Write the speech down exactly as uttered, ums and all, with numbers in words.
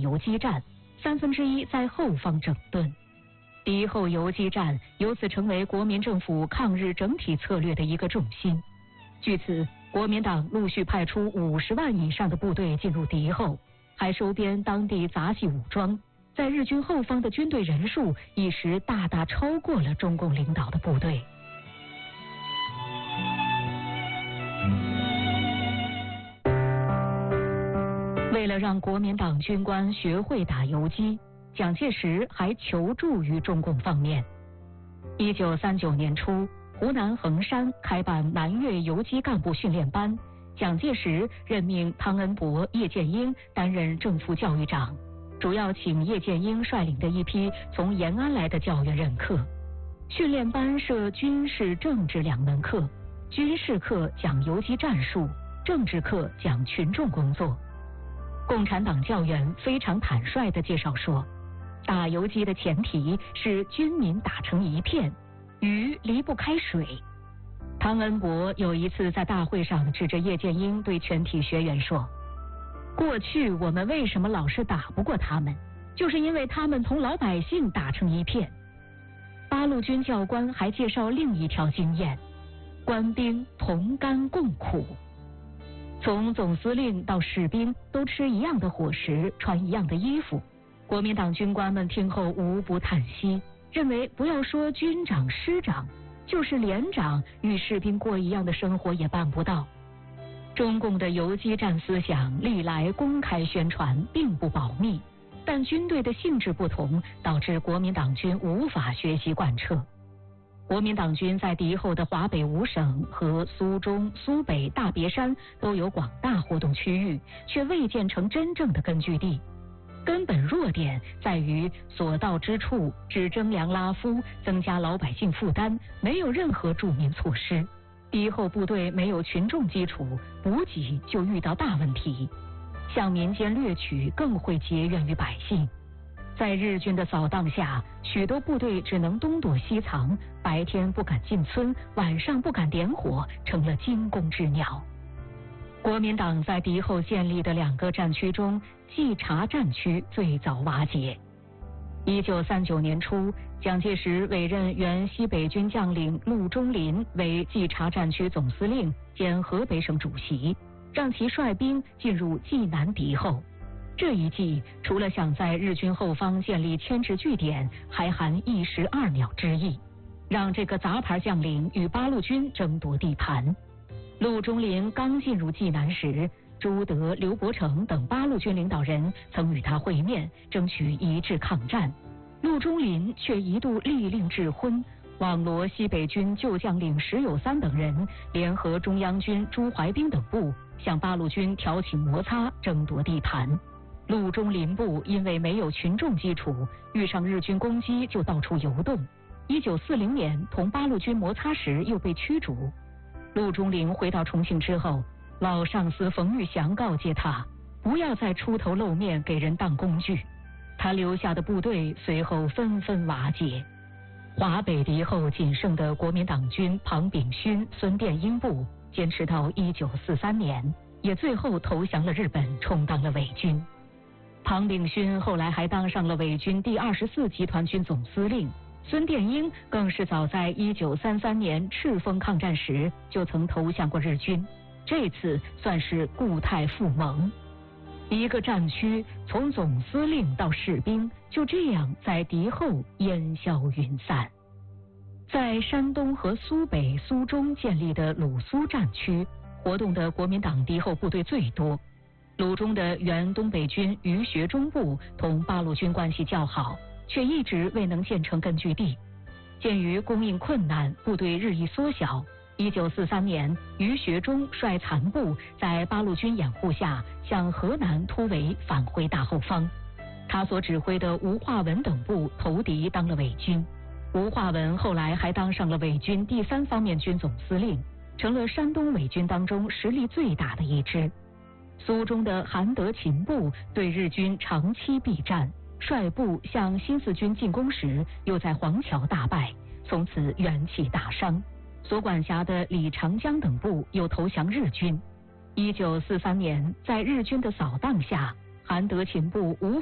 游击战，三分之一在后方整顿。敌后游击战由此成为国民政府抗日整体策略的一个重心。据此，国民党陆续派出五十万以上的部队进入敌后，还收编当地杂系武装，在日军后方的军队人数一时大大超过了中共领导的部队。为了让国民党军官学会打游击，蒋介石还求助于中共方面。一九三九年初，湖南衡山开办南越游击干部训练班，蒋介石任命汤恩伯、叶剑英担任正副教育长，主要请叶剑英率领的一批从延安来的教员任课。训练班设军事、政治两门课，军事课讲游击战术，政治课讲群众工作。共产党教员非常坦率地介绍说，打游击的前提是军民打成一片，鱼离不开水。汤恩伯有一次在大会上指着叶剑英对全体学员说，过去我们为什么老是打不过他们，就是因为他们同老百姓打成一片。八路军教官还介绍另一条经验，官兵同甘共苦。从总司令到士兵都吃一样的伙食，穿一样的衣服。国民党军官们听后无不叹息，认为不要说军长师长，就是连长与士兵过一样的生活也办不到。中共的游击战思想历来公开宣传，并不保密，但军队的性质不同，导致国民党军无法学习贯彻。国民党军在敌后的华北五省和苏中、苏北、大别山都有广大活动区域，却未建成真正的根据地。根本弱点在于所到之处只征粮拉夫，增加老百姓负担，没有任何助民措施。敌后部队没有群众基础，补给就遇到大问题，向民间掠取更会结怨于百姓。在日军的扫荡下，许多部队只能东躲西藏，白天不敢进村，晚上不敢点火，成了惊弓之鸟。国民党在敌后建立的两个战区中，冀察战区最早瓦解。一九三九年初，蒋介石委任原西北军将领陆中麟为冀察战区总司令兼河北省主席，让其率兵进入冀南敌后。这一计除了想在日军后方建立牵制据点，还含一石二鸟之意，让这个杂牌将领与八路军争夺地盘。陆中麟刚进入冀南时，朱德、刘伯承等八路军领导人曾与他会面，争取一致抗战。陆中麟却一度力令智昏，网罗西北军旧将领石友三等人，联合中央军朱怀彬等部，向八路军挑起摩擦，争夺地盘。陆中麟部因为没有群众基础，遇上日军攻击就到处游动。一九四零年同八路军摩擦时又被驱逐。陆中麟回到重庆之后，老上司冯玉祥告诫他，不要再出头露面给人当工具。他留下的部队随后纷纷瓦解。华北敌后仅剩的国民党军庞炳勋、孙殿英部坚持到一九四三年，也最后投降了日本，充当了伪军。庞炳勋后来还当上了伪军第二十四集团军总司令，孙殿英更是早在一九三三年赤峰抗战时就曾投降过日军，这次算是固态复萌。一个战区从总司令到士兵，就这样在敌后烟消云散。在山东和苏北、苏中建立的鲁苏战区，活动的国民党敌后部队最多。鲁中的原东北军余学忠部同八路军关系较好，却一直未能建成根据地。鉴于供应困难，部队日益缩小。一九四三年，余学忠率残部在八路军掩护下向河南突围，返回大后方。他所指挥的吴化文等部投敌当了伪军。吴化文后来还当上了伪军第三方面军总司令，成了山东伪军当中实力最大的一支。苏中的韩德勤部对日军长期避战，率部向新四军进攻时，又在黄桥大败，从此元气大伤。所管辖的李长江等部又投降日军。一九四三年，在日军的扫荡下，韩德勤部无